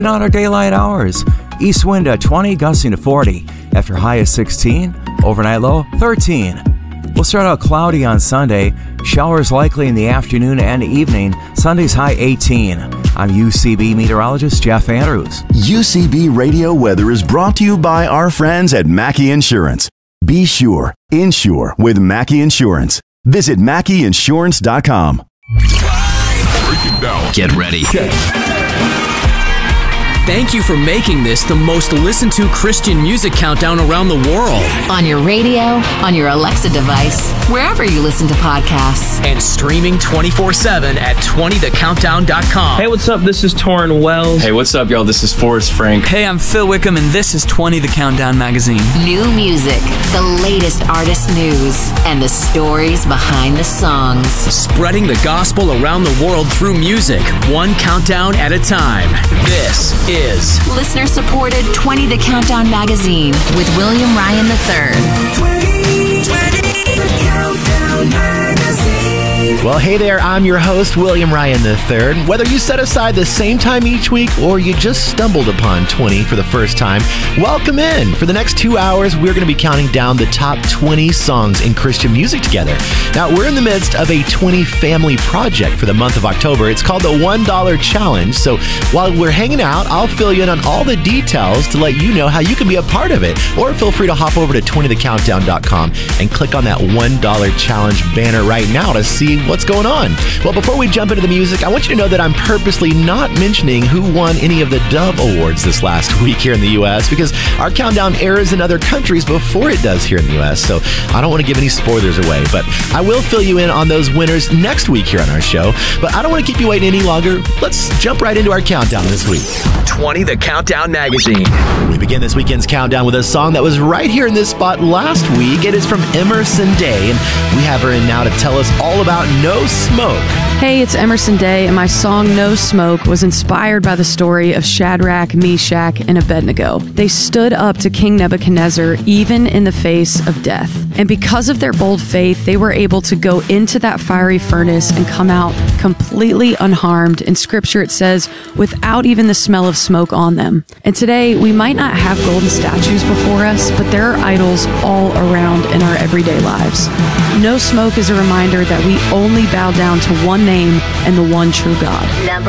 on our daylight hours. East wind at 20, gusting to 40. After high of 16, overnight low 13. We'll start out cloudy on Sunday. Showers likely in the afternoon and evening. Sunday's high 18. I'm UCB meteorologist Jeff Andrews. UCB Radio Weather is brought to you by our friends at Mackey Insurance. Be sure, insure with Mackey Insurance. Visit MackeyInsurance.com. Get ready. Thank you for making this the most listened to Christian music countdown around the world. On your radio, on your Alexa device, wherever you listen to podcasts. And streaming 24/7 at 20thecountdown.com. Hey, what's up? This is Torrin Wells. Hey, what's up, y'all? This is Forrest Frank. Hey, I'm Phil Wickham, and this is 20 The Countdown magazine. New music, the latest artist news, and the stories behind the songs. Spreading the gospel around the world through music, one countdown at a time. This is listener-supported 20 The Countdown magazine with William Ryan III. 20 The Countdown magazine. Well, hey there, I'm your host, William Ryan III. Whether you set aside the same time each week or you just stumbled upon 20 for the first time, welcome in. For the next 2 hours, we're going to be counting down the top 20 songs in Christian music together. Now, we're in the midst of a 20 family project for the month of October. It's called the $1 Challenge. So while we're hanging out, I'll fill you in on all the details to let you know how you can be a part of it. Or feel free to hop over to 20thecountdown.com and click on that $1 Challenge banner right now to see what's going on. Well, before we jump into the music, I want you to know that I'm purposely not mentioning who won any of the Dove Awards this last week here in the U.S. because our countdown airs in other countries before it does here in the U.S., so I don't want to give any spoilers away, but I will fill you in on those winners next week here on our show. But I don't want to keep you waiting any longer. Let's jump right into our countdown this week. 20 The Countdown magazine. We begin this weekend's countdown with a song that was right here in this spot last week. It is from Emerson Day, and we have her in now to tell us all about No Smoke. Hey, it's Emerson Day, and my song No Smoke was inspired by the story of Shadrach, Meshach, and Abednego. They stood up to King Nebuchadnezzar even in the face of death. And because of their bold faith, they were able to go into that fiery furnace and come out completely unharmed. In Scripture, it says, without even the smell of smoke on them. And today, we might not have golden statues before us, but there are idols all around in our everyday lives. No Smoke is a reminder that we only bow down to one name and the one true God. Number